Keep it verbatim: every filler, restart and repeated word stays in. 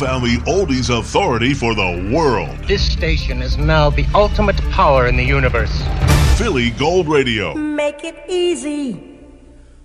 Family Oldies authority for the world. This station is now the ultimate power in the universe. Philly Gold Radio. Make it easy.